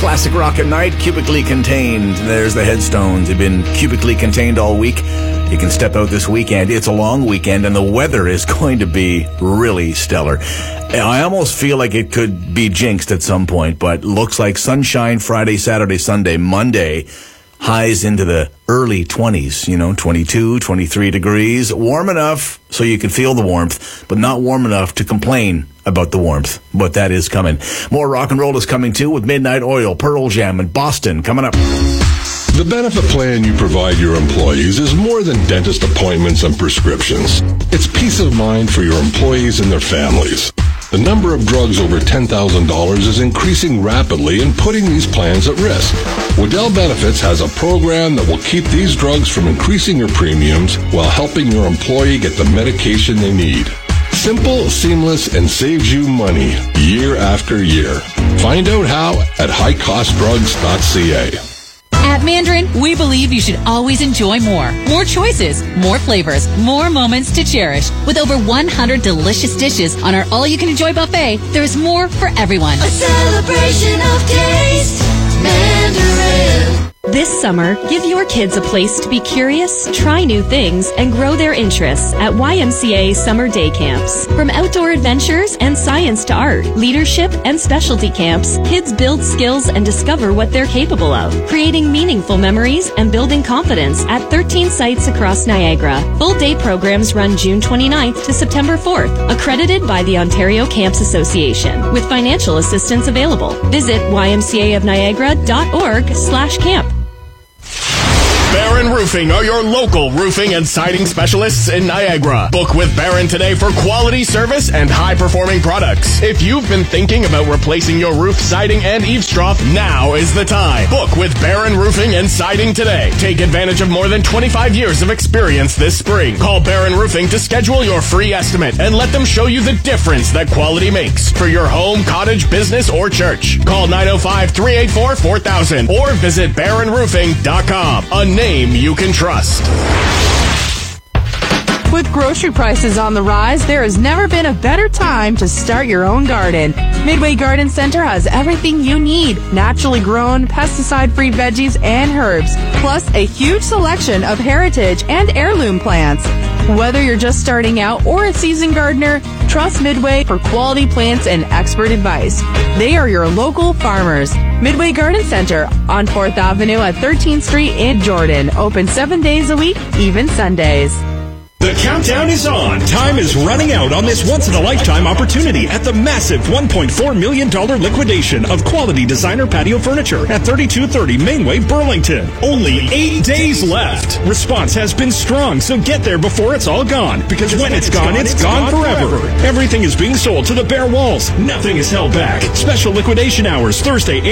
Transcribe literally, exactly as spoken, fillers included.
Classic rock at night, cubically contained. There's the headstones. They've been cubically contained all week. You can step out this weekend. It's a long weekend, and the weather is going to be really stellar. I almost feel like it could be jinxed at some point, but looks like sunshine Friday, Saturday, Sunday, Monday. Highs into the early twenties, you know, twenty-two, twenty-three degrees. Warm enough so you can feel the warmth, but not warm enough to complain about the warmth. But that is coming. More rock and roll is coming too with Midnight Oil, Pearl Jam, and Boston coming up. The benefit plan you provide your employees is more than dentist appointments and prescriptions. It's peace of mind for your employees and their families. The number of drugs over ten thousand dollars is increasing rapidly and putting these plans at risk. Waddell Benefits has a program that will keep these drugs from increasing your premiums while helping your employee get the medication they need. Simple, seamless, and saves you money year after year. Find out how at high cost drugs dot c a. At Mandarin, we believe you should always enjoy more. More choices, more flavors, more moments to cherish. With over one hundred delicious dishes on our all-you-can-enjoy buffet, there is more for everyone. A celebration of taste, Mandarin. This summer, give your kids a place to be curious, try new things, and grow their interests at Y M C A Summer Day Camps. From outdoor adventures and science to art, leadership, and specialty camps, kids build skills and discover what they're capable of, creating meaningful memories and building confidence at thirteen sites across Niagara. Full-day programs run June twenty-ninth to September fourth, accredited by the Ontario Camps Association, with financial assistance available. Visit y m c a of niagara dot org slash camp. Barron Roofing are your local roofing and siding specialists in Niagara. Book with Barron today for quality service and high-performing products. If you've been thinking about replacing your roof siding and eaves trough, now is the time. Book with Barron Roofing and Siding today. Take advantage of more than twenty-five years of experience this spring. Call Barron Roofing to schedule your free estimate and let them show you the difference that quality makes for your home, cottage, business, or church. Call nine oh five, three eight four, four thousand or visit barron roofing dot com. A name you can trust. With grocery prices on the rise, there has never been a better time to start your own garden. Midway Garden Center has everything you need. Naturally grown, pesticide-free veggies and herbs, plus a huge selection of heritage and heirloom plants. Whether you're just starting out or a seasoned gardener, trust Midway for quality plants and expert advice. They are your local farmers. Midway Garden Center on fourth Avenue at thirteenth Street in Jordan. Open seven days a week, even Sundays. The countdown is on. Time is running out on this once-in-a-lifetime opportunity at the massive one point four million dollars liquidation of quality designer patio furniture at thirty-two thirty Mainway, Burlington. Only eight days left. Response has been strong, so get there before it's all gone. Because when it's gone, it's gone forever. Everything is being sold to the bare walls. Nothing is held back. Special liquidation hours Thursday